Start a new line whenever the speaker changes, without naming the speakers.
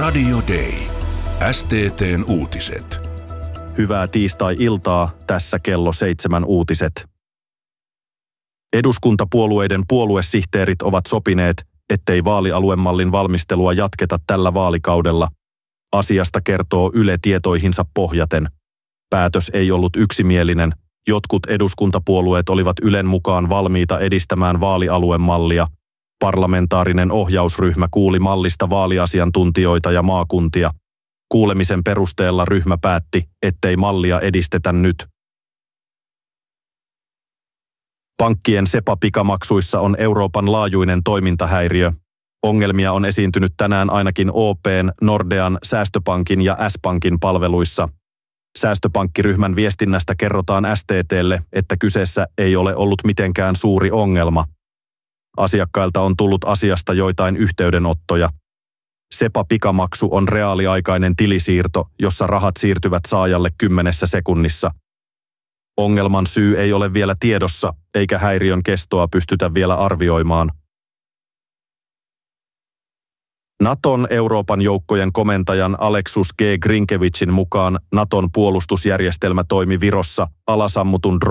Radio Day. STT:n uutiset.
Hyvää tiistai-iltaa, tässä kello 7 uutiset. Eduskuntapuolueiden puoluesihteerit ovat sopineet, ettei vaalialuemallin valmistelua jatketa tällä vaalikaudella. Asiasta kertoo Yle tietoihinsa pohjaten. Päätös ei ollut yksimielinen. Jotkut eduskuntapuolueet olivat Ylen mukaan valmiita edistämään vaalialuemallia. Parlamentaarinen ohjausryhmä kuuli mallista vaaliasiantuntijoita ja maakuntia. Kuulemisen perusteella ryhmä päätti, ettei mallia edistetä nyt. Pankkien SEPA-pikamaksuissa on Euroopan laajuinen toimintahäiriö. Ongelmia on esiintynyt tänään ainakin OP:n, Nordean, Säästöpankin ja S-Pankin palveluissa. Säästöpankkiryhmän viestinnästä kerrotaan STT:lle, että kyseessä ei ole ollut mitenkään suuri ongelma. Asiakkailta on tullut asiasta joitain yhteydenottoja. SEPA-pikamaksu on reaaliaikainen tilisiirto, jossa rahat siirtyvät saajalle 10 sekunnissa. Ongelman syy ei ole vielä tiedossa, eikä häiriön kestoa pystytä vielä arvioimaan. Naton Euroopan joukkojen komentajan Aleksus G. Grinkevicin mukaan Naton puolustusjärjestelmä toimi Virossa alasammutun